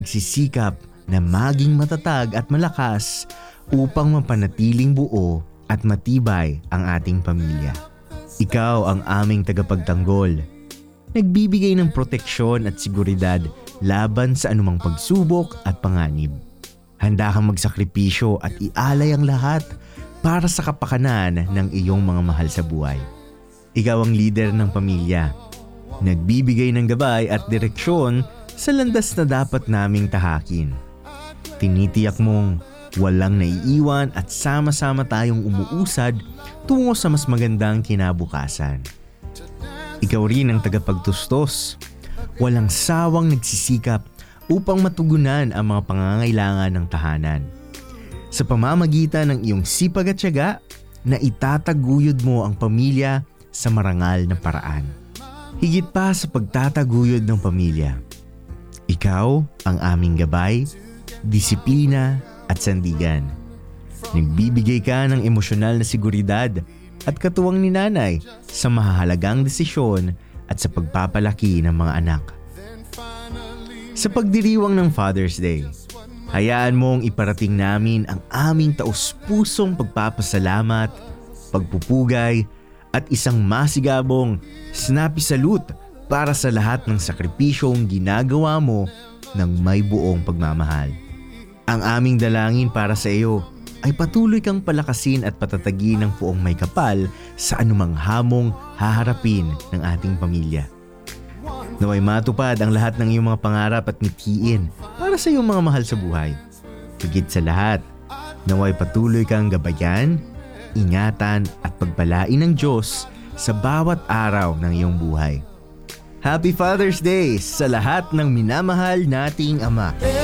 nagsisikap na maging matatag at malakas upang mapanatiling buo at matibay ang ating pamilya. Ikaw ang aming tagapagtanggol, nagbibigay ng proteksyon at seguridad laban sa anumang pagsubok at panganib. Handa kang magsakripisyo at ialay ang lahat para sa kapakanan ng iyong mga mahal sa buhay. Ikaw ang leader ng pamilya, nagbibigay ng gabay at direksyon sa landas na dapat naming tahakin. Tinitiyak mong walang naiiwan at sama-sama tayong umuusad tungo sa mas magandang kinabukasan. Ikaw rin ang tagapagtustos, walang sawang nagsisikap upang matugunan ang mga pangangailangan ng tahanan. Sa pamamagitan ng iyong sipag at tiyaga, na itataguyod mo ang pamilya sa marangal na paraan. Higit pa sa pagtataguyod ng pamilya, ikaw ang aming gabay, disiplina at sandigan. Nagbibigay ka ng emosyonal na seguridad at katuwang ni nanay sa mahahalagang desisyon at sa pagpapalaki ng mga anak. Sa pagdiriwang ng Father's Day, hayaan mong iparating namin ang aming taus-pusong pagpapasalamat, pagpupugay at isang masigabong snappy salute para sa lahat ng sakripisyong ginagawa mo ng may buong pagmamahal. Ang aming dalangin para sa iyo ay patuloy kang palakasin at patatagin ng puong may kapal sa anumang hamong haharapin ng ating pamilya. Naway matupad ang lahat ng iyong mga pangarap at mithiin para sa iyong mga mahal sa buhay. Higit sa lahat, naway patuloy kang gabayan, ingatan at pagpalain ng Diyos sa bawat araw ng iyong buhay. Happy Father's Day sa lahat ng minamahal nating ama.